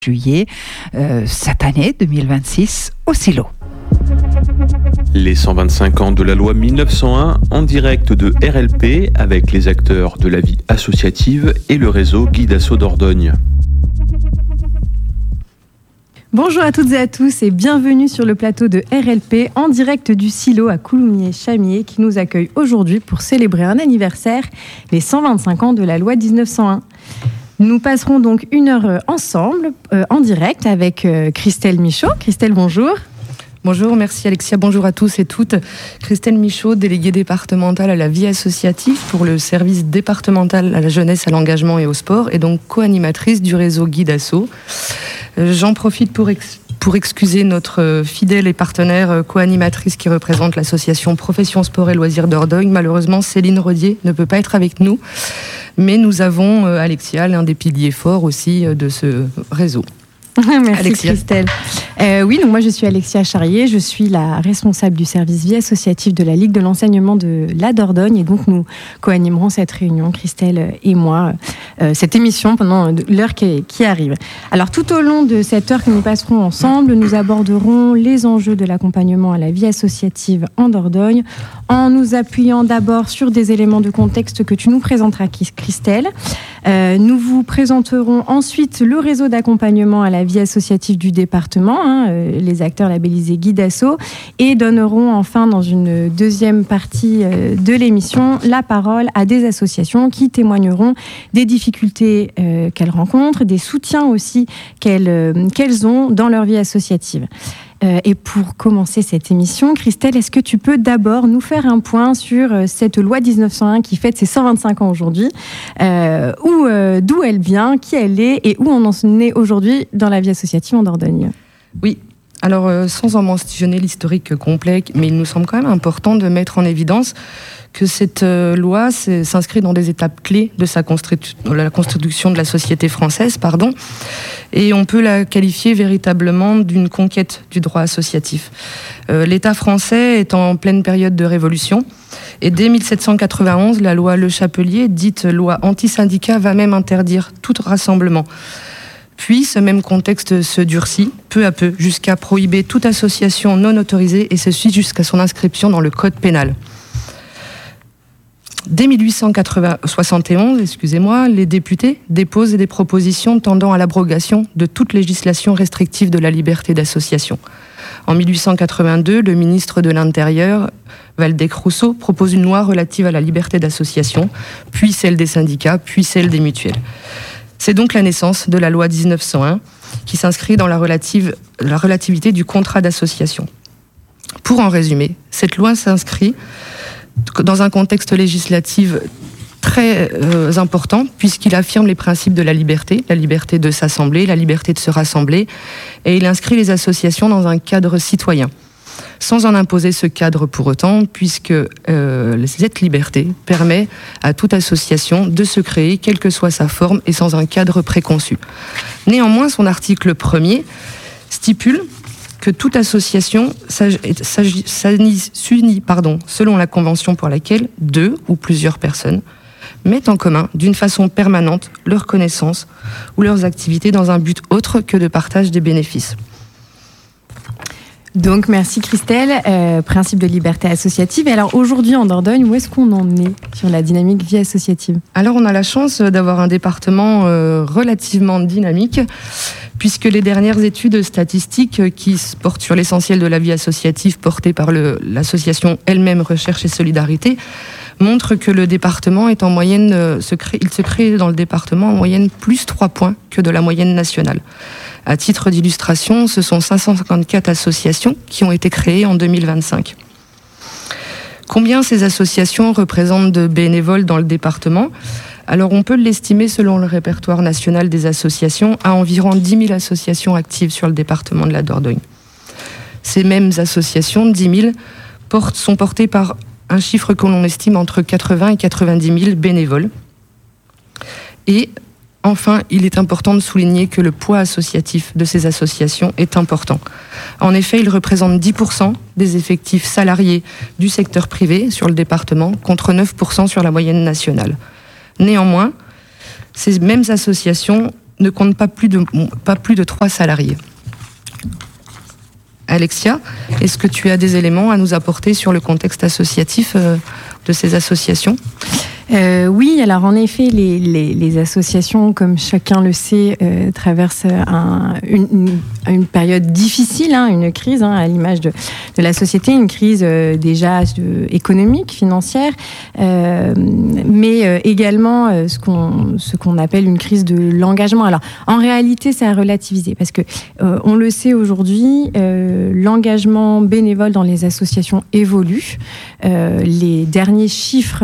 juillet, cette année 2026, au Silo. Les 125 ans de la loi 1901 en direct de RLP avec les acteurs de la vie associative et le réseau Guidasso Dordogne. Bonjour à toutes et à tous et bienvenue sur le plateau de RLP en direct du Silo à Coulommiers-Chamiers qui nous accueille aujourd'hui pour célébrer un anniversaire, les 125 ans de la loi 1901. Nous passerons donc une heure ensemble en direct avec Christelle Michaud. Christelle, bonjour. Bonjour, merci Alexia, bonjour à tous et toutes. Christelle Michaud, déléguée départementale à la vie associative pour le service départemental à la jeunesse, à l'engagement et au sport, et donc co-animatrice du réseau Guidasso. J'en profite pour excuser notre fidèle et partenaire co-animatrice qui représente l'association Profession Sport et Loisirs Dordogne. Malheureusement, Céline Rodier ne peut pas être avec nous, mais nous avons, Alexia, l'un des piliers forts aussi de ce réseau. Merci Alexia. Christelle. Oui, donc moi je suis Alexia Charrier, je suis la responsable du service vie associative de la Ligue de l'enseignement de la Dordogne et donc nous co-animerons cette réunion, Christelle et moi, cette émission pendant l'heure qui arrive. Alors tout au long de cette heure que nous passerons ensemble, nous aborderons les enjeux de l'accompagnement à la vie associative en Dordogne en nous appuyant d'abord sur des éléments de contexte que tu nous présenteras, Christelle. Nous vous présenterons ensuite le réseau d'accompagnement à la vie associative du département, les acteurs labellisés Guidasso, et donneront enfin dans une deuxième partie de l'émission la parole à des associations qui témoigneront des difficultés qu'elles rencontrent, des soutiens aussi qu'elles ont dans leur vie associative. Et pour commencer cette émission, Christelle, est-ce que tu peux d'abord nous faire un point sur cette loi 1901 qui fête ses 125 ans aujourd'hui, d'où elle vient, qui elle est et où on en est aujourd'hui dans la vie associative en Dordogne? Oui, alors sans en mentionner l'historique complet, mais il nous semble quand même important de mettre en évidence que cette loi s'inscrit dans des étapes clés de la constitution de la société française, et on peut la qualifier véritablement d'une conquête du droit associatif. L'État français est en pleine période de révolution, et dès 1791, la loi Le Chapelier, dite loi anti-syndicat, va même interdire tout rassemblement. Puis, ce même contexte se durcit, peu à peu, jusqu'à prohiber toute association non autorisée, et ceci jusqu'à son inscription dans le Code pénal. Dès 1871, les députés déposent des propositions tendant à l'abrogation de toute législation restrictive de la liberté d'association. En 1882, le ministre de l'Intérieur, Waldeck-Rousseau, propose une loi relative à la liberté d'association, puis celle des syndicats, puis celle des mutuelles. C'est donc la naissance de la loi 1901 qui s'inscrit dans la relativité du contrat d'association. Pour en résumer, cette loi s'inscrit dans un contexte législatif très important, puisqu'il affirme les principes de la liberté de s'assembler, la liberté de se rassembler, et il inscrit les associations dans un cadre citoyen, sans en imposer ce cadre pour autant, puisque cette liberté permet à toute association de se créer, quelle que soit sa forme, et sans un cadre préconçu. Néanmoins, son article 1er stipule que toute association s'unit selon la convention pour laquelle 2 ou plusieurs personnes mettent en commun d'une façon permanente leurs connaissances ou leurs activités dans un but autre que de partage des bénéfices. Donc merci Christelle, principe de liberté associative. Et alors aujourd'hui en Dordogne, où est-ce qu'on en est sur la dynamique vie associative? Alors on a la chance d'avoir un département relativement dynamique, puisque les dernières études statistiques qui portent sur l'essentiel de la vie associative portée par l'association elle-même Recherche et Solidarité montrent que le département est en moyenne, il se crée dans le département en moyenne plus 3 points que de la moyenne nationale. À titre d'illustration, ce sont 554 associations qui ont été créées en 2025. Combien ces associations représentent de bénévoles dans le département ? Alors on peut l'estimer selon le répertoire national des associations à environ 10 000 associations actives sur le département de la Dordogne. Ces mêmes associations, 10 000, sont portées par un chiffre que l'on estime entre 80 et 90 000 bénévoles. Et enfin, il est important de souligner que le poids associatif de ces associations est important. En effet, il représente 10% des effectifs salariés du secteur privé sur le département, contre 9% sur la moyenne nationale. Néanmoins, ces mêmes associations ne compte pas plus de 3 salariés. Alexia, est-ce que tu as des éléments à nous apporter sur le contexte associatif de ces associations ? Oui, alors en effet, les associations, comme chacun le sait, traversent une période difficile, une crise, à l'image de la société, une crise déjà économique, financière, mais également ce qu'on appelle une crise de l'engagement. Alors, en réalité, c'est à relativiser, parce que on le sait aujourd'hui, l'engagement bénévole dans les associations évolue. Les derniers chiffres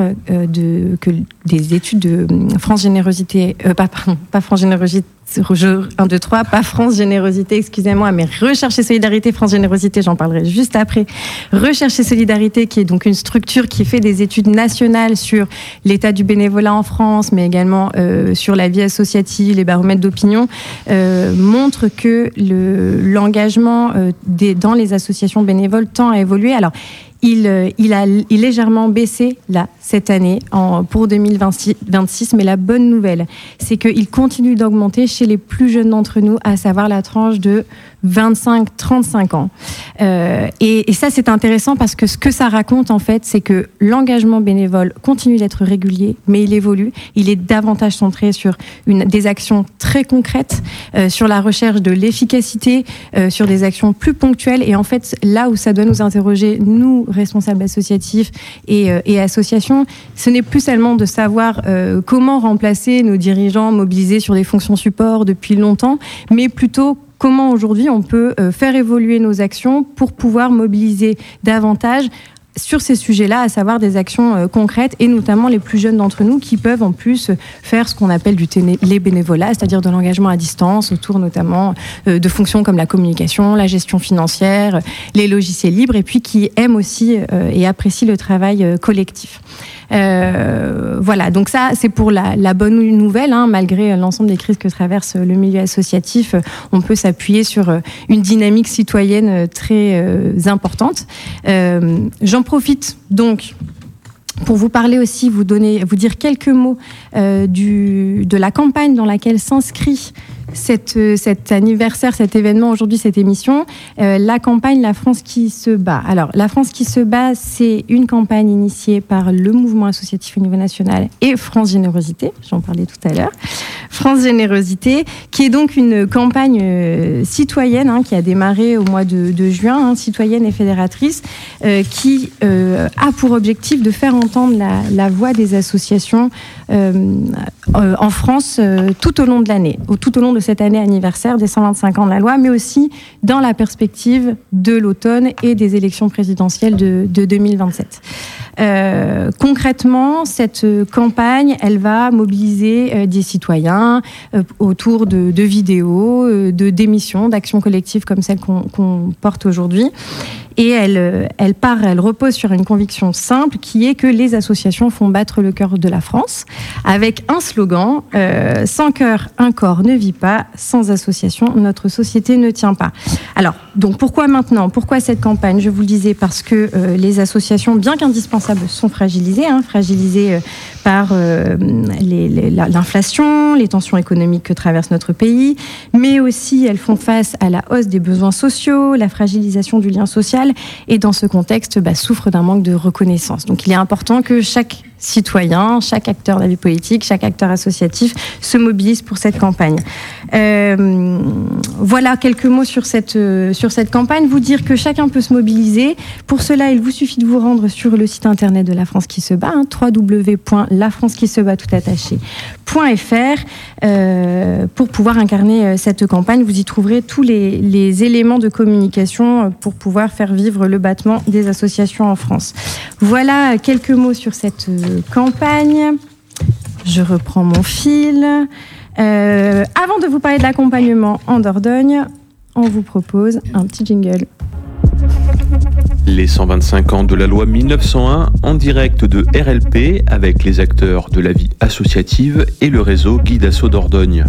des études de France Générosité, pas France Générosité, 1, 2, 3, pas France Générosité, excusez-moi, mais Recherche et Solidarité, France Générosité, j'en parlerai juste après. Recherche et Solidarité, qui est donc une structure qui fait des études nationales sur l'état du bénévolat en France, mais également sur la vie associative, les baromètres d'opinion, montre que l'engagement dans les associations bénévoles tend à évoluer. Alors, il a légèrement baissé là cette année pour 2026, mais la bonne nouvelle, c'est qu'il continue d'augmenter chez les plus jeunes d'entre nous, à savoir la tranche de 25-35 ans. Et ça, c'est intéressant parce que ce que ça raconte, en fait, c'est que l'engagement bénévole continue d'être régulier, mais il évolue. Il est davantage centré sur des actions très concrètes, sur la recherche de l'efficacité, sur des actions plus ponctuelles. Et en fait, là où ça doit nous interroger, nous, responsables associatifs et associations, ce n'est plus seulement de savoir comment remplacer nos dirigeants mobilisés sur des fonctions support depuis longtemps, mais plutôt comment aujourd'hui on peut faire évoluer nos actions pour pouvoir mobiliser davantage sur ces sujets-là, à savoir des actions concrètes, et notamment les plus jeunes d'entre nous qui peuvent en plus faire ce qu'on appelle les bénévolats, c'est-à-dire de l'engagement à distance, autour notamment de fonctions comme la communication, la gestion financière, les logiciels libres, et puis qui aiment aussi et apprécient le travail collectif. Voilà, donc ça c'est pour la bonne nouvelle, malgré l'ensemble des crises que traverse le milieu associatif, on peut s'appuyer sur une dynamique citoyenne très importante. J'en profite donc pour vous parler aussi, vous dire quelques mots de la campagne dans laquelle s'inscrit cet anniversaire, cet événement, aujourd'hui cette émission, la campagne La France qui se bat. Alors, La France qui se bat, c'est une campagne initiée par le mouvement associatif au niveau national et France Générosité, j'en parlais tout à l'heure. France Générosité, qui est donc une campagne citoyenne qui a démarré au mois de juin, citoyenne et fédératrice, qui a pour objectif de faire entendre la voix des associations en France tout au long de l'année, tout au long de cette année anniversaire des 125 ans de la loi, mais aussi dans la perspective de l'automne et des élections présidentielles de 2027. Concrètement, cette campagne, elle va mobiliser des citoyens autour de vidéos, d'émissions, d'actions collectives comme celles qu'on porte aujourd'hui. Et elle repose sur une conviction simple qui est que les associations font battre le cœur de la France, avec un slogan, sans cœur, un corps ne vit pas, sans association, notre société ne tient pas. Alors, donc pourquoi maintenant ? Pourquoi cette campagne ? Je vous le disais, parce que les associations, bien qu'indispensables, sont fragilisées par l'inflation, les tensions économiques que traverse notre pays, mais aussi elles font face à la hausse des besoins sociaux, la fragilisation du lien social, et dans ce contexte souffrent d'un manque de reconnaissance. Donc il est important que chaque citoyen, chaque acteur de la vie politique, chaque acteur associatif se mobilise pour cette campagne. Voilà quelques mots sur cette campagne. Vous dire que chacun peut se mobiliser. Pour cela, il vous suffit de vous rendre sur le site internet de La France qui se bat, www.lafrancequisebat.fr, pour pouvoir incarner cette campagne. Vous y trouverez tous les éléments de communication pour pouvoir faire vivre le battement des associations en France. Voilà quelques mots sur cette campagne. Je reprends mon fil. Avant de vous parler de l'accompagnement en Dordogne, on vous propose un petit jingle. Les 125 ans de la loi 1901 en direct de RLP avec les acteurs de la vie associative et le réseau Guide Asso Dordogne.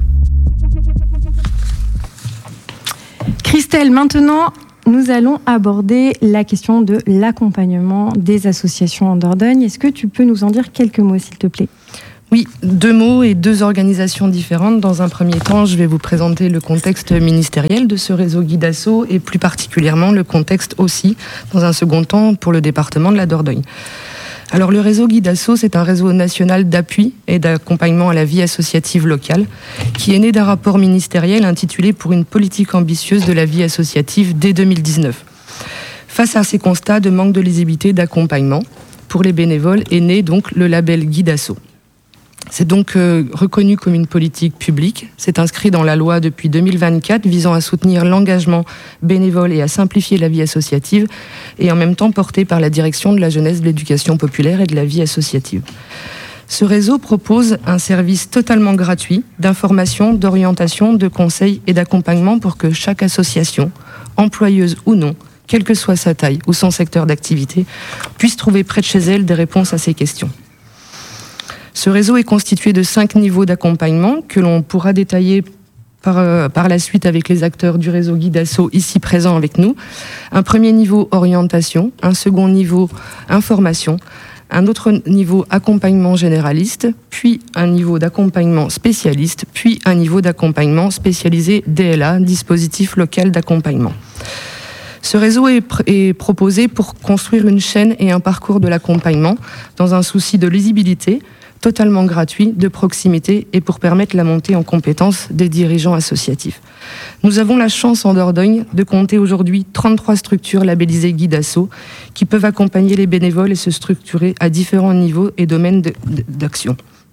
Christelle, maintenant, nous allons aborder la question de l'accompagnement des associations en Dordogne. Est-ce que tu peux nous en dire quelques mots, s'il te plaît ? Oui, 2 mots et 2 organisations différentes. Dans un premier temps, je vais vous présenter le contexte ministériel de ce réseau Guid'Asso et plus particulièrement le contexte aussi, dans un second temps, pour le département de la Dordogne. Alors le réseau Guid'Asso, c'est un réseau national d'appui et d'accompagnement à la vie associative locale qui est né d'un rapport ministériel intitulé « Pour une politique ambitieuse de la vie associative dès 2019 ». Face à ces constats de manque de lisibilité d'accompagnement pour les bénévoles est né donc le label Guid'Asso. C'est donc reconnu comme une politique publique. C'est inscrit dans la loi depuis 2024 visant à soutenir l'engagement bénévole et à simplifier la vie associative et en même temps porté par la direction de la jeunesse, de l'éducation populaire et de la vie associative. Ce réseau propose un service totalement gratuit d'information, d'orientation, de conseil et d'accompagnement pour que chaque association, employeuse ou non, quelle que soit sa taille ou son secteur d'activité, puisse trouver près de chez elle des réponses à ces questions. Ce réseau est constitué de 5 niveaux d'accompagnement que l'on pourra détailler par la suite avec les acteurs du réseau Guid'Asso ici présents avec nous. Un premier niveau orientation, un second niveau information, un autre niveau accompagnement généraliste, puis un niveau d'accompagnement spécialiste, puis un niveau d'accompagnement spécialisé DLA, dispositif local d'accompagnement. Ce réseau est proposé pour construire une chaîne et un parcours de l'accompagnement dans un souci de lisibilité, totalement gratuit, de proximité et pour permettre la montée en compétences des dirigeants associatifs. Nous avons la chance en Dordogne de compter aujourd'hui 33 structures labellisées Guid'Asso qui peuvent accompagner les bénévoles et se structurer à différents niveaux et domaines d'action.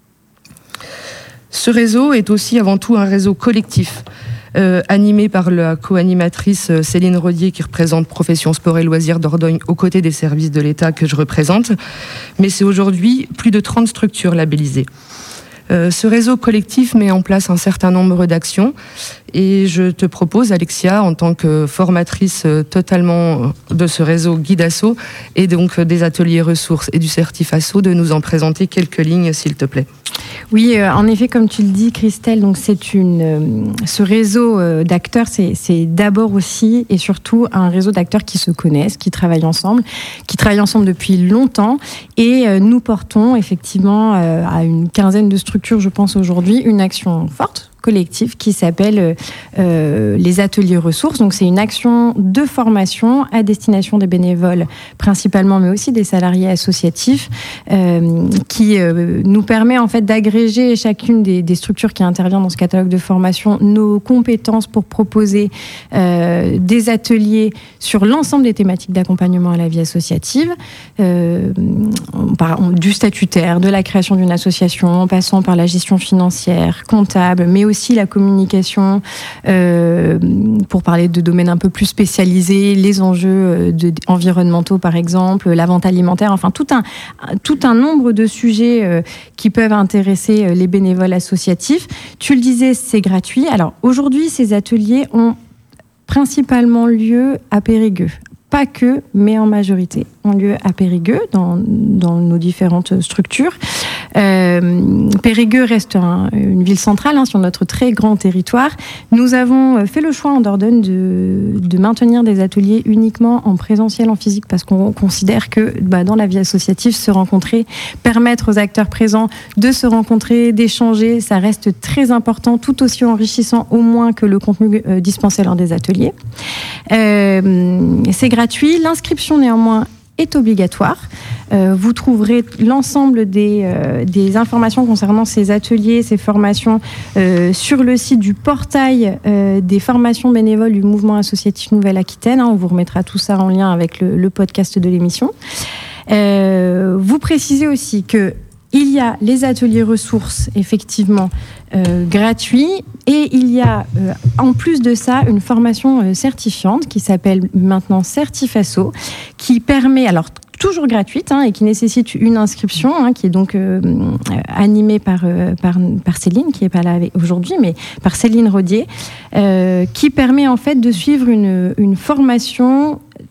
Ce réseau est aussi avant tout un réseau collectif, animé par la co-animatrice Céline Rodier qui représente Profession Sport et Loisirs Dordogne aux côtés des services de l'État que je représente. Mais c'est aujourd'hui plus de 30 structures labellisées. Ce réseau collectif met en place un certain nombre d'actions et je te propose, Alexia, en tant que formatrice totalement de ce réseau Guid'Asso et donc des ateliers ressources et du Certifasso, de nous en présenter quelques lignes, s'il te plaît. Oui, en effet, comme tu le dis, Christelle, donc ce réseau d'acteurs, c'est d'abord aussi et surtout un réseau d'acteurs qui se connaissent, qui travaillent ensemble depuis longtemps. Et nous portons effectivement à une quinzaine de structures, je pense aujourd'hui, une action forte, collectif qui s'appelle les ateliers ressources. Donc c'est une action de formation à destination des bénévoles principalement, mais aussi des salariés associatifs qui nous permet en fait d'agréger chacune des structures qui interviennent dans ce catalogue de formation nos compétences pour proposer des ateliers sur l'ensemble des thématiques d'accompagnement à la vie associative, du statutaire, de la création d'une association, en passant par la gestion financière, comptable, mais aussi la communication, pour parler de domaines un peu plus spécialisés, les enjeux environnementaux par exemple, la vente alimentaire, enfin tout un nombre de sujets qui peuvent intéresser les bénévoles associatifs. Tu le disais, c'est gratuit. Alors aujourd'hui, ces ateliers ont principalement lieu à Périgueux. Pas que, mais en majorité, ont lieu à Périgueux, dans nos différentes structures. Périgueux reste une ville centrale sur notre très grand territoire. Nous avons fait le choix en Dordogne de maintenir des ateliers uniquement en présentiel, en physique, parce qu'on considère que dans la vie associative, se rencontrer, permettre aux acteurs présents de se rencontrer, d'échanger, ça reste très important, tout aussi enrichissant au moins que le contenu dispensé lors des ateliers. C'est gratuit. L'inscription néanmoins est obligatoire. Vous trouverez l'ensemble des informations concernant ces ateliers, ces formations sur le site du portail des formations bénévoles du mouvement associatif Nouvelle-Aquitaine. On vous remettra tout ça en lien avec le podcast de l'émission. Vous précisez aussi que il y a les ateliers ressources, effectivement, gratuits, et il y a, en plus de ça, une formation certifiante qui s'appelle maintenant Certifasso, qui permet, alors toujours gratuite, et qui nécessite une inscription, qui est donc animée par Céline, qui n'est pas là aujourd'hui, mais par Céline Rodier, qui permet en fait de suivre une formation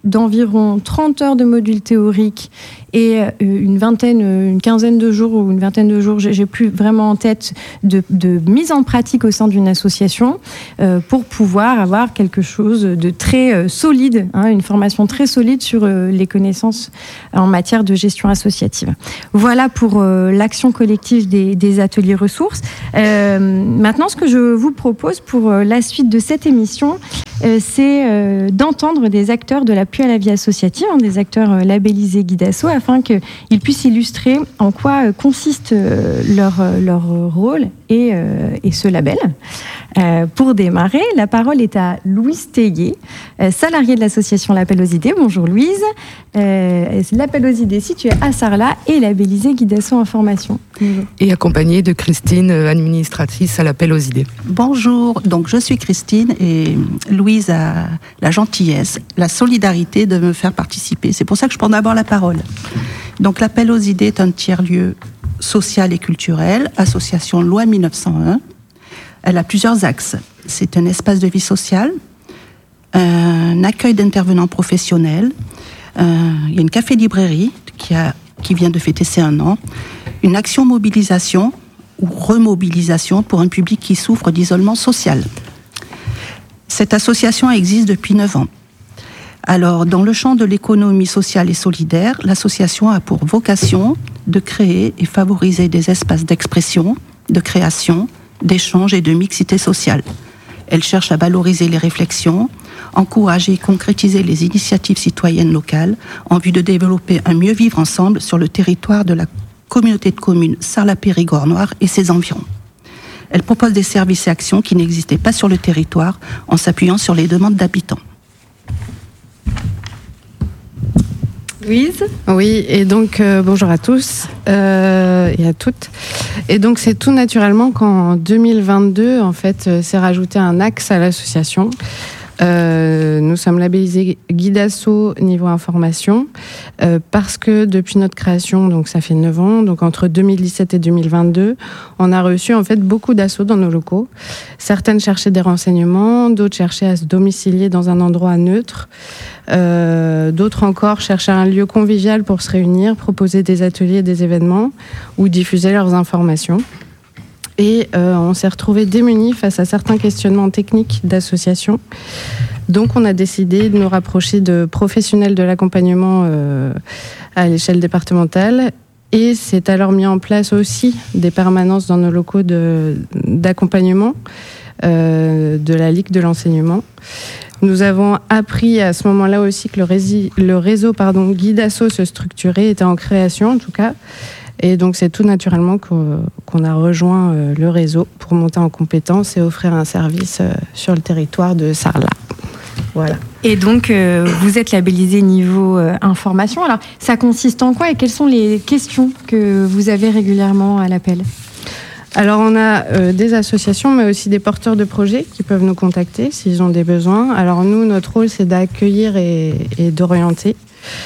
d'environ 30 heures de modules théoriques et une quinzaine de jours ou une vingtaine de jours, j'ai plus vraiment en tête, de mise en pratique au sein d'une association pour pouvoir avoir quelque chose de très solide, une formation très solide sur les connaissances en matière de gestion associative. Voilà pour l'action collective des ateliers ressources. Maintenant, ce que je vous propose pour la suite de cette émission, c'est d'entendre des acteurs de l'appui à la vie associative, des acteurs labellisés Guidasso, afin qu'ils puissent illustrer en quoi consiste leur rôle et ce label. Pour démarrer, la parole est à Louise Théier, salariée de l'association L'Appel aux idées. Bonjour Louise. L'Appel aux idées situé à Sarlat et labellisé Guidasso Information. Et accompagnée de Christine, administratrice à l'Appel aux idées. Bonjour, donc je suis Christine et Louise a la gentillesse, la solidarité de me faire participer. C'est pour ça que je prends d'abord la parole. Donc l'Appel aux idées est un tiers-lieu social et culturel, association loi 1901. Elle a plusieurs axes. C'est un espace de vie sociale, un accueil d'intervenants professionnels, il y a une café-librairie qui vient de fêter ses 1 an, une action mobilisation ou remobilisation pour un public qui souffre d'isolement social. Cette association existe depuis 9 ans. Alors, dans le champ de l'économie sociale et solidaire, l'association a pour vocation de créer et favoriser des espaces d'expression, de création, d'échange et de mixité sociale. Elle cherche à valoriser les réflexions, encourager et concrétiser les initiatives citoyennes locales en vue de développer un mieux vivre ensemble sur le territoire de la communauté de communes Sarlat-Périgord-Noire et ses environs. Elle propose des services et actions qui n'existaient pas sur le territoire en s'appuyant sur les demandes d'habitants. Louise ? Oui, et donc bonjour à tous et à toutes. Et donc c'est tout naturellement qu'en 2022, en fait, s'est rajouté un axe à l'association. Nous sommes labellisés Guidasso niveau information parce que depuis notre création, donc ça fait 9 ans, donc entre 2017 et 2022, on a reçu en fait beaucoup d'assauts dans nos locaux. Certaines cherchaient des renseignements, d'autres cherchaient à se domicilier dans un endroit neutre, d'autres encore cherchaient un lieu convivial pour se réunir, proposer des ateliers, des événements ou diffuser leurs informations. Et on s'est retrouvés démunis face à certains questionnements techniques d'association. Donc on a décidé de nous rapprocher de professionnels de l'accompagnement à l'échelle départementale. Et c'est alors mis en place aussi des permanences dans nos locaux d'accompagnement de la Ligue de l'enseignement. Nous avons appris à ce moment-là aussi que le réseau Guidasso se structurait, était en création en tout cas. Et donc c'est tout naturellement qu'on a rejoint le réseau pour monter en compétences et offrir un service sur le territoire de Sarlat. Voilà. Et donc vous êtes labellisé niveau information. Alors ça consiste en quoi et quelles sont les questions que vous avez régulièrement à l'appel ? Alors on a des associations mais aussi des porteurs de projets qui peuvent nous contacter s'ils ont des besoins. Alors nous, notre rôle c'est d'accueillir et d'orienter.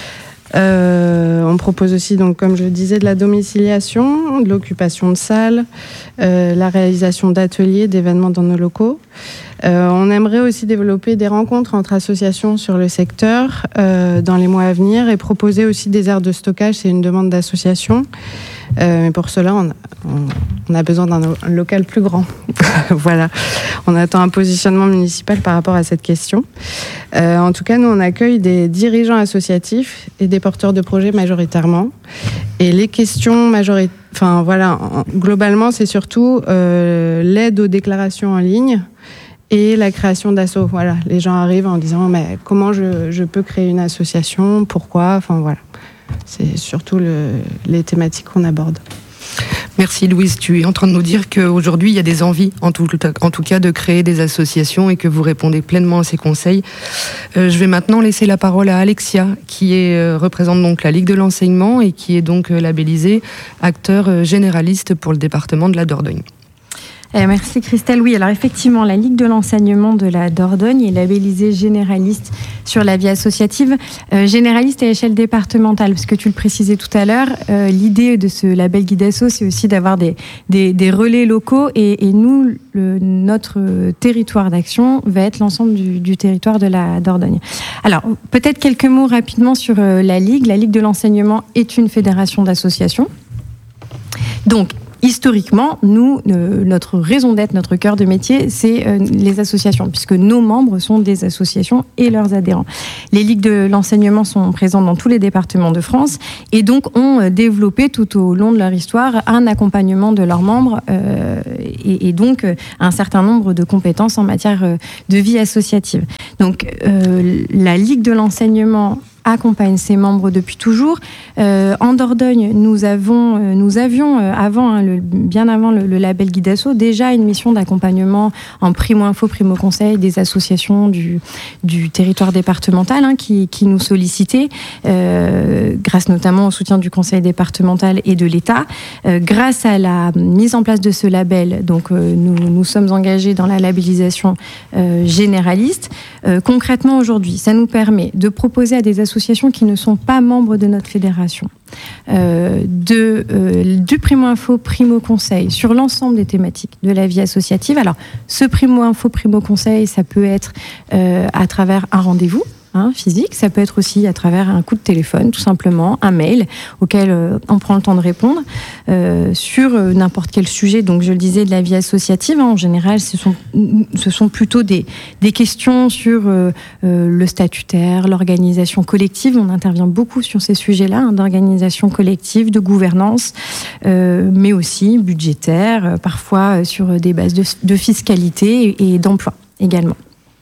On propose aussi, donc, comme je le disais, de la domiciliation, de l'occupation de salles, la réalisation d'ateliers, d'événements dans nos locaux. On aimerait aussi développer des rencontres entre associations sur le secteur dans les mois à venir et proposer aussi des aires de stockage. C'est une demande d'association. Mais pour cela, on a besoin d'un local plus grand. Voilà. On attend un positionnement municipal par rapport à cette question. En tout cas, nous, on accueille des dirigeants associatifs et des porteurs de projets majoritairement. Et les questions globalement, c'est surtout l'aide aux déclarations en ligne et la création d'assauts. Voilà. Les gens arrivent en disant mais comment je peux créer une association, pourquoi, enfin voilà. C'est surtout les thématiques qu'on aborde. Merci Louise, tu es en train de nous dire qu'aujourd'hui il y a des envies en tout cas de créer des associations et que vous répondez pleinement à ces conseils. Je vais maintenant laisser la parole à Alexia qui représente donc la Ligue de l'enseignement et qui est donc labellisée acteur généraliste pour le département de la Dordogne. Merci Christelle. Oui, alors effectivement, la Ligue de l'enseignement de la Dordogne est labellisée généraliste sur la vie associative, généraliste à échelle départementale, parce que tu le précisais tout à l'heure, l'idée de ce label Guidasso, c'est aussi d'avoir des relais locaux, et nous, notre territoire d'action va être l'ensemble du territoire de la Dordogne. Alors, peut-être quelques mots rapidement sur la Ligue. La Ligue de l'enseignement est une fédération d'associations. Donc, historiquement, nous, notre raison d'être, notre cœur de métier, c'est les associations, puisque nos membres sont des associations et leurs adhérents. Les ligues de l'enseignement sont présentes dans tous les départements de France et donc ont développé tout au long de leur histoire un accompagnement de leurs membres et donc un certain nombre de compétences en matière de vie associative. Donc, la Ligue de l'enseignement accompagne ses membres depuis toujours. En Dordogne, nous avions avant, bien avant le label Guidasso, déjà une mission d'accompagnement en primo-info, primo-conseil des associations du territoire départemental qui nous sollicitaient, grâce notamment au soutien du conseil départemental et de l'État. Grâce à la mise en place de ce label, donc nous sommes engagés dans la labellisation généraliste. Concrètement, aujourd'hui, ça nous permet de proposer à des associations qui ne sont pas membres de notre fédération, du primo-info, primo-conseil sur l'ensemble des thématiques de la vie associative. Alors, ce primo-info, primo-conseil, ça peut être à travers un rendez-vous physique, ça peut être aussi à travers un coup de téléphone, tout simplement, un mail auquel on prend le temps de répondre sur n'importe quel sujet. Donc, je le disais, de la vie associative, en général, ce sont plutôt des questions sur le statutaire, l'organisation collective. On intervient beaucoup sur ces sujets-là, d'organisation collective, de gouvernance, mais aussi budgétaire, parfois sur des bases de fiscalité et d'emploi également.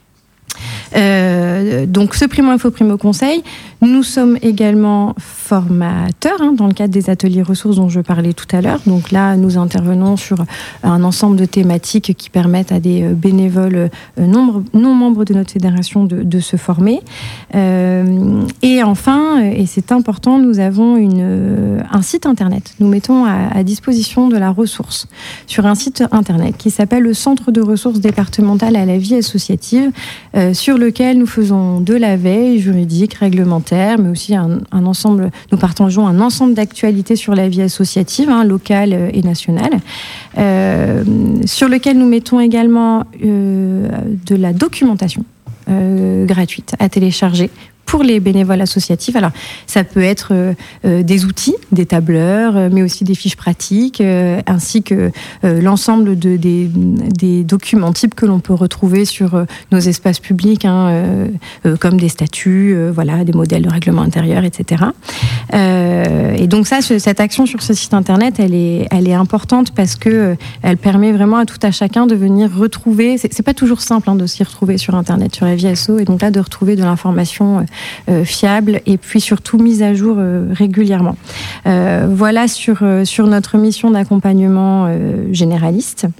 Donc ce primo-info, primo-conseil, nous sommes également formateurs dans le cadre des ateliers ressources dont je parlais tout à l'heure. Donc là, nous intervenons sur un ensemble de thématiques qui permettent à des bénévoles non membres de notre fédération de se former. Et enfin, et c'est important, nous avons un site internet. Nous mettons à disposition de la ressource sur un site internet qui s'appelle le Centre de ressources départementales à la vie associative, sur lequel nous faisons de la veille juridique, réglementaire, mais aussi nous partageons un ensemble d'actualités sur la vie associative, locale et nationale, sur lequel nous mettons également de la documentation gratuite à télécharger pour les bénévoles associatifs. Alors, ça peut être des outils, des tableurs, mais aussi des fiches pratiques, ainsi que l'ensemble des documents types que l'on peut retrouver sur nos espaces publics, comme des statuts, des modèles de règlement intérieur, etc. Et donc cette action sur ce site internet, elle est importante parce que elle permet vraiment à tout à chacun de venir retrouver. C'est pas toujours simple de s'y retrouver sur internet, sur la vie asso, et donc là de retrouver de l'information fiable et puis surtout mise à jour régulièrement. Voilà sur notre mission d'accompagnement généraliste.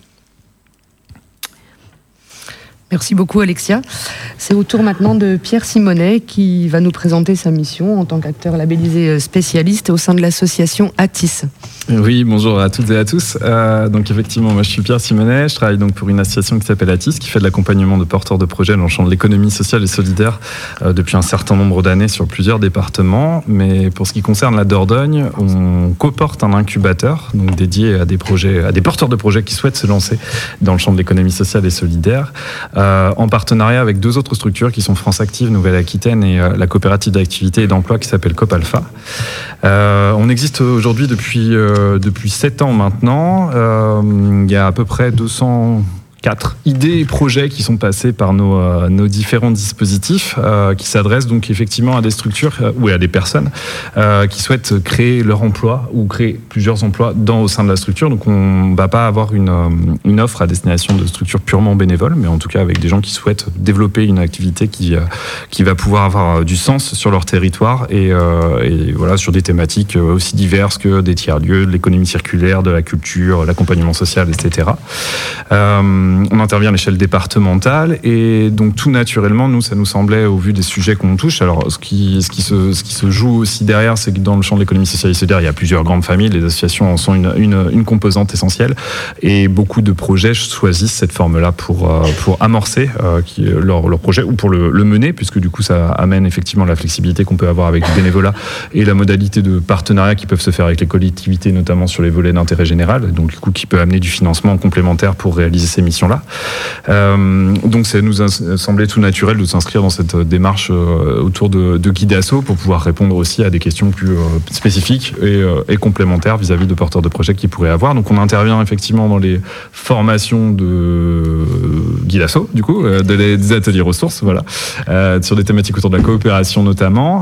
Merci beaucoup Alexia. C'est au tour maintenant de Pierre Simonet qui va nous présenter sa mission en tant qu'acteur labellisé spécialiste au sein de l'association ATIS. Oui, bonjour à toutes et à tous. Donc effectivement, moi je suis Pierre Simonet, je travaille donc pour une association qui s'appelle ATIS, qui fait de l'accompagnement de porteurs de projets dans le champ de l'économie sociale et solidaire depuis un certain nombre d'années sur plusieurs départements. Mais pour ce qui concerne la Dordogne, on coporte un incubateur donc dédié à des projets, à des porteurs de projets qui souhaitent se lancer dans le champ de l'économie sociale et solidaire, en partenariat avec deux autres structures qui sont France Active, Nouvelle-Aquitaine et la coopérative d'activité et d'emploi qui s'appelle COP-Alpha. On existe aujourd'hui depuis 7 ans maintenant. Il y a à peu près 204 idées et projets qui sont passés par nos différents dispositifs qui s'adressent donc effectivement à des structures ou à des personnes qui souhaitent créer leur emploi ou créer plusieurs emplois au sein de la structure. Donc on ne va pas avoir une offre à destination de structures purement bénévoles, mais en tout cas avec des gens qui souhaitent développer une activité qui va pouvoir avoir du sens sur leur territoire et voilà, sur des thématiques aussi diverses que des tiers-lieux, de l'économie circulaire, de la culture, l'accompagnement social, etc. On intervient à l'échelle départementale et donc tout naturellement, nous, ça nous semblait, au vu des sujets qu'on touche, alors ce qui se joue aussi derrière, c'est que dans le champ de l'économie sociale et solidaire, il y a plusieurs grandes familles, les associations en sont une composante essentielle et beaucoup de projets choisissent cette forme-là pour amorcer leur projet ou pour le mener, puisque du coup, ça amène effectivement la flexibilité qu'on peut avoir avec du bénévolat et la modalité de partenariat qui peuvent se faire avec les collectivités, notamment sur les volets d'intérêt général, donc du coup qui peut amener du financement complémentaire pour réaliser ces missions-là. Donc ça nous a semblé tout naturel de s'inscrire dans cette démarche autour de Guidasso pour pouvoir répondre aussi à des questions plus spécifiques et complémentaires vis-à-vis de porteurs de projets qu'ils pourraient avoir. Donc on intervient effectivement dans les formations de Guidasso, du coup, des ateliers ressources, voilà, sur des thématiques autour de la coopération notamment.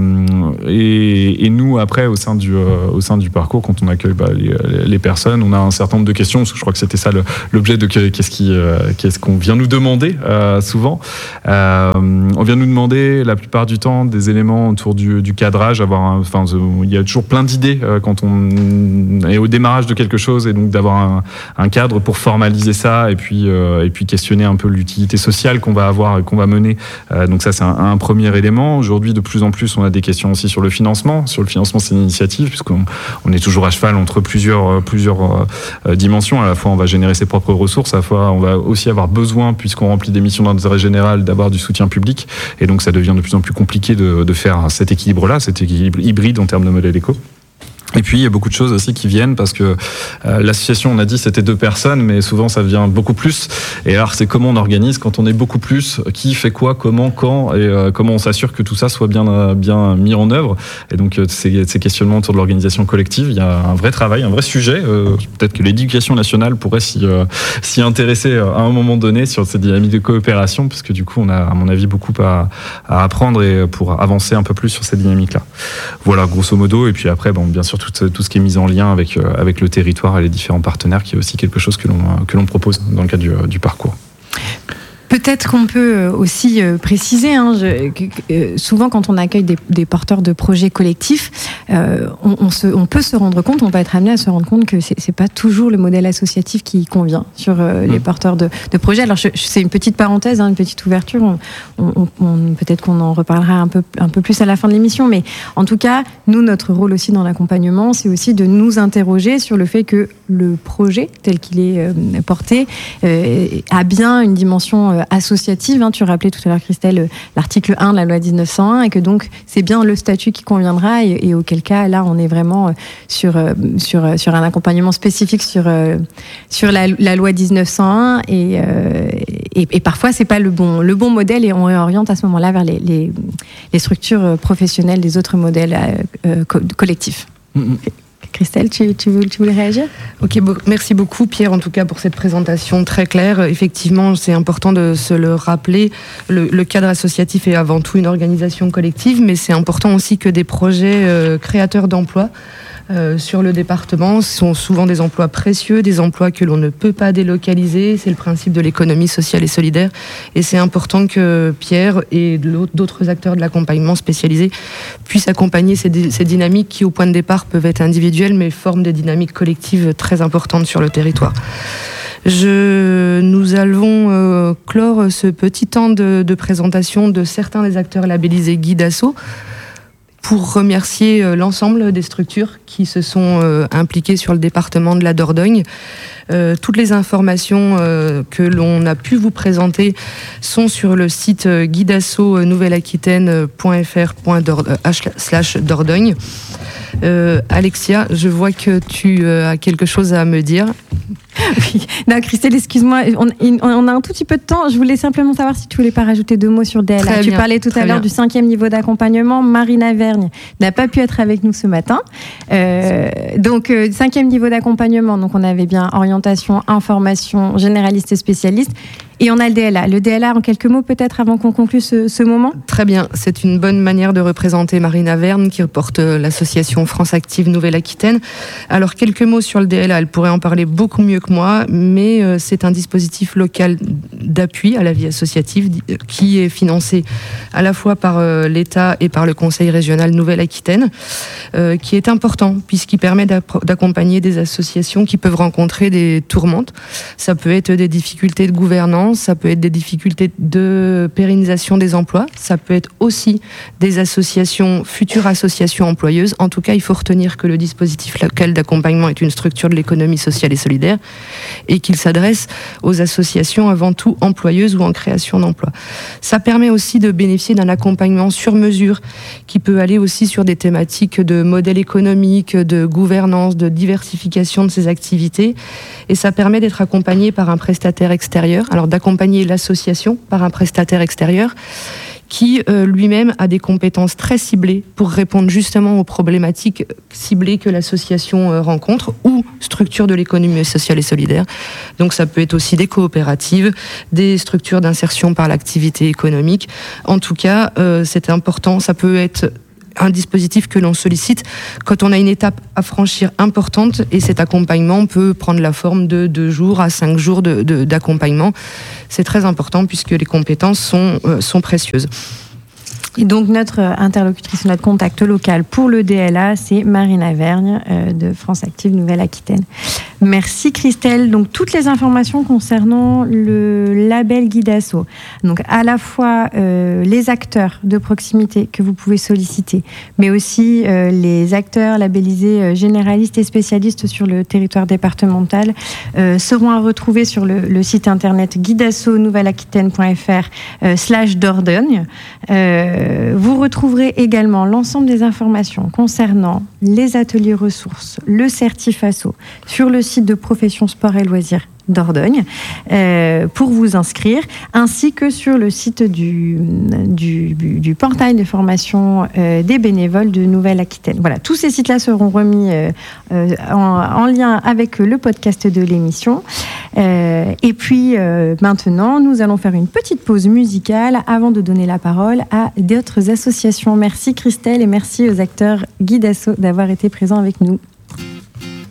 Et nous, après, au sein du parcours, quand on accueille les personnes, on a un certain nombre de questions, parce que je crois que c'était ça l'objet de qu'est-ce qu'on vient nous demander souvent. On vient nous demander la plupart du temps des éléments autour du cadrage. Il y a toujours plein d'idées quand on est au démarrage de quelque chose, et donc d'avoir un cadre pour formaliser ça et puis questionner un peu l'utilité sociale qu'on va avoir et qu'on va mener. Donc ça, c'est un premier élément. Aujourd'hui, de plus en plus, on a des questions aussi sur le financement c'est une initiative, puisqu'on est toujours à cheval entre plusieurs dimensions. À la fois, on va générer ses propres ressources, à la fois, on va aussi avoir besoin, puisqu'on remplit des missions d'intérêt général, d'avoir du soutien public. Et donc, ça devient de plus en plus compliqué de faire cet équilibre-là, cet équilibre hybride en termes de modèle éco. Et puis, il y a beaucoup de choses aussi qui viennent parce que l'association, on a dit, c'était 2 personnes, mais souvent, ça devient beaucoup plus. Et alors, c'est comment on organise quand on est beaucoup plus, qui fait quoi, comment, quand, et comment on s'assure que tout ça soit bien mis en œuvre. Et donc, ces questionnements autour de l'organisation collective, il y a un vrai travail, un vrai sujet. Peut-être que l'éducation nationale pourrait s'y intéresser à un moment donné sur cette dynamique de coopération, parce que du coup, on a, à mon avis, beaucoup à apprendre et pour avancer un peu plus sur cette dynamique-là. Voilà, grosso modo. Et puis après, bien sûr, tout ce qui est mis en lien avec le territoire et les différents partenaires, qui est aussi quelque chose que l'on propose dans le cadre du parcours. Peut-être qu'on peut aussi préciser, souvent quand on accueille des porteurs de projets collectifs, on peut se rendre compte, on peut être amené à se rendre compte que c'est pas toujours le modèle associatif qui convient sur les porteurs de projets. Alors c'est une petite parenthèse, une petite ouverture, peut-être qu'on en reparlera un peu plus à la fin de l'émission, mais en tout cas, nous, notre rôle aussi dans l'accompagnement, c'est aussi de nous interroger sur le fait que le projet, tel qu'il est porté, a bien une dimension associative. Tu rappelais tout à l'heure, Christelle, l'article 1 de la loi 1901, et que donc c'est bien le statut qui conviendra, et auquel cas, là, on est vraiment sur un accompagnement spécifique sur la loi 1901, et parfois, c'est pas le bon modèle, et on réoriente à ce moment-là vers les structures professionnelles des autres modèles collectifs. Christelle, tu voulais réagir ? Ok, merci beaucoup Pierre, en tout cas pour cette présentation très claire. Effectivement, c'est important de se le rappeler. Le cadre associatif est avant tout une organisation collective, mais c'est important aussi que des projets créateurs d'emplois sur le département sont souvent des emplois précieux, des emplois que l'on ne peut pas délocaliser. C'est le principe de l'économie sociale et solidaire. Et c'est important que Pierre et d'autres acteurs de l'accompagnement spécialisés puissent accompagner ces dynamiques qui, au point de départ, peuvent être individuelles, mais forment des dynamiques collectives très importantes sur le territoire. Nous allons clore ce petit temps de présentation de certains des acteurs labellisés Guidasso, pour remercier l'ensemble des structures qui se sont impliquées sur le département de la Dordogne. Toutes les informations que l'on a pu vous présenter sont sur le site guidasso-nouvelle-aquitaine.fr/Dordogne. Alexia, je vois que tu as quelque chose à me dire. Oui. Non, Christelle, excuse-moi, on a un tout petit peu de temps. Je voulais simplement savoir si tu voulais pas rajouter 2 mots sur DLA. Tu parlais tout à l'heure du 5e niveau d'accompagnement. Marina Vergne n'a pas pu être avec nous ce matin. Donc, 5e niveau d'accompagnement. Donc, on avait bien orientation, information, généraliste et spécialiste. Et on a le DLA. Le DLA, en quelques mots peut-être avant qu'on conclue ce moment. Très bien, c'est une bonne manière de représenter Marina Verne qui porte l'association France Active Nouvelle-Aquitaine. Alors quelques mots sur le DLA, elle pourrait en parler beaucoup mieux que moi, mais c'est un dispositif local d'appui à la vie associative qui est financé à la fois par l'État et par le Conseil régional Nouvelle-Aquitaine, qui est important puisqu'il permet d'accompagner des associations qui peuvent rencontrer des tourmentes. Ça peut être des difficultés de gouvernance, ça peut être des difficultés de pérennisation des emplois, ça peut être aussi des associations, futures associations employeuses. En tout cas, il faut retenir que le dispositif local d'accompagnement est une structure de l'économie sociale et solidaire et qu'il s'adresse aux associations avant tout employeuses ou en création d'emplois. Ça permet aussi de bénéficier d'un accompagnement sur mesure qui peut aller aussi sur des thématiques de modèle économique, de gouvernance, de diversification de ces activités, et ça permet d'être accompagné par un prestataire extérieur, alors d'accompagner l'association par un prestataire extérieur qui lui-même a des compétences très ciblées pour répondre justement aux problématiques ciblées que l'association rencontre ou structure de l'économie sociale et solidaire. Donc ça peut être aussi des coopératives, des structures d'insertion par l'activité économique. En tout cas, c'est important, ça peut être un dispositif que l'on sollicite quand on a une étape à franchir importante, et cet accompagnement peut prendre la forme de 2 jours à 5 jours d'accompagnement. C'est très important puisque les compétences sont précieuses. Et donc notre interlocutrice, notre contact local pour le DLA, c'est Marina Vergne de France Active Nouvelle-Aquitaine. Merci Christelle. Donc toutes les informations concernant le label Guidasso, donc à la fois les acteurs de proximité que vous pouvez solliciter, mais aussi les acteurs labellisés généralistes et spécialistes sur le territoire départemental seront à retrouver sur le site internet guidasso-nouvelle-aquitaine.fr/Dordogne. Vous retrouverez également l'ensemble des informations concernant les ateliers ressources, le Certifasso, sur le site de Profession Sport et Loisirs Dordogne pour vous inscrire, ainsi que sur le site du portail de formation des bénévoles de Nouvelle-Aquitaine. Voilà, tous ces sites-là seront remis en lien avec le podcast de l'émission. Et puis maintenant, nous allons faire une petite pause musicale avant de donner la parole à d'autres associations. Merci Christelle et merci aux acteurs Guidasso d'avoir été présents avec nous.